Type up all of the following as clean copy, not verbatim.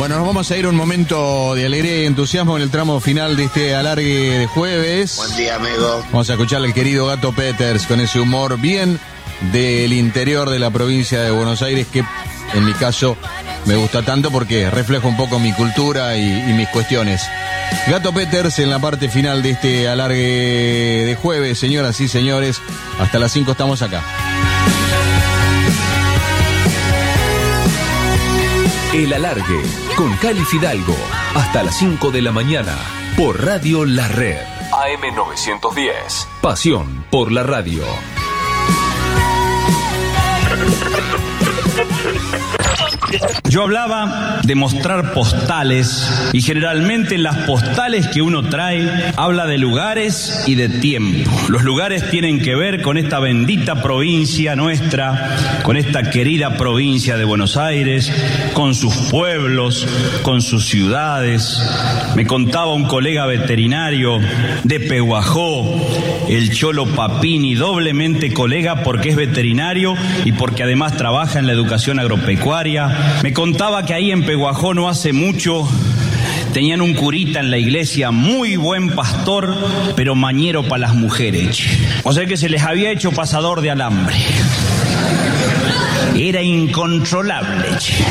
Bueno, nos vamos a ir a un momento de alegría y entusiasmo en el tramo final de este alargue de jueves. Buen día, amigo. Vamos a escuchar al querido Gato Peters con ese humor bien del interior de la provincia de Buenos Aires, que en mi caso me gusta tanto porque refleja un poco mi cultura y mis cuestiones. Gato Peters en la parte final de este alargue de jueves, señoras y señores. Hasta las 5 estamos acá. El alargue con Cali Fidalgo hasta las 5 de la mañana por Radio La Red. AM 910. Pasión por la radio. Yo hablaba de mostrar postales y generalmente las postales que uno trae habla de lugares y de tiempo. Los lugares tienen que ver con esta bendita provincia nuestra, con esta querida provincia de Buenos Aires, con sus pueblos, con sus ciudades. Me contaba un colega veterinario de Pehuajó, el Cholo Papini, doblemente colega porque es veterinario y porque además trabaja en la educación agropecuaria. Me contaba que ahí en Pehuajó no hace mucho tenían un curita en la iglesia, muy buen pastor, pero mañero para las mujeres. O sea que se les había hecho pasador de alambre. Era incontrolable.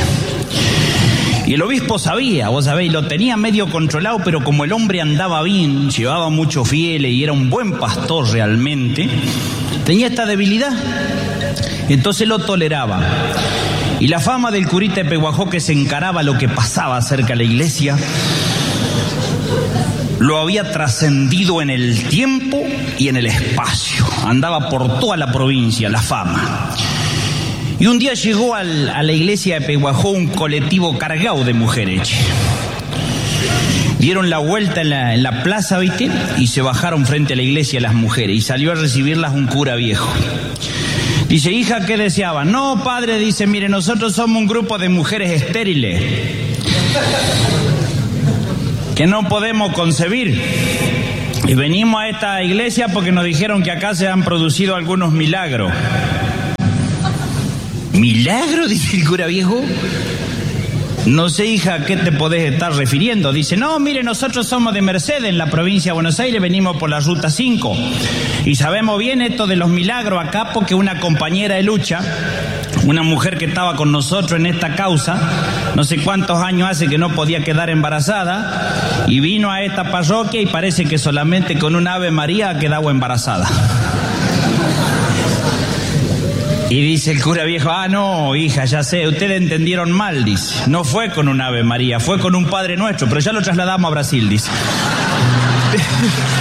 Y el obispo sabía, vos sabéis, lo tenía medio controlado, pero como el hombre andaba bien, llevaba muchos fieles y era un buen pastor realmente, tenía esta debilidad. Entonces lo toleraba. Y la fama del curita de Pehuajó, que se encaraba lo que pasaba cerca de la iglesia, lo había trascendido en el tiempo y en el espacio. Andaba por toda la provincia la fama. Y un día llegó a la iglesia de Pehuajó un colectivo cargado de mujeres. Dieron la vuelta en la plaza, ¿viste? Y se bajaron frente a la iglesia las mujeres. Y salió a recibirlas un cura viejo. Dice, hija, ¿qué deseaban? No, padre, dice, mire, nosotros somos un grupo de mujeres estériles que no podemos concebir. Y venimos a esta iglesia porque nos dijeron que acá se han producido algunos milagros. ¿Milagro? Dice el cura viejo. No sé, hija, ¿a qué te podés estar refiriendo? Dice, no, mire, nosotros somos de Mercedes, en la provincia de Buenos Aires, venimos por la Ruta 5. Y sabemos bien esto de los milagros acá porque una compañera de lucha, una mujer que estaba con nosotros en esta causa, no sé cuántos años hace que no podía quedar embarazada, y vino a esta parroquia y parece que solamente con un Ave María ha quedado embarazada. Y dice el cura viejo, no, hija, ya sé, ustedes entendieron mal, dice. No fue con un Ave María, fue con un Padre Nuestro, pero ya lo trasladamos a Brasil, dice.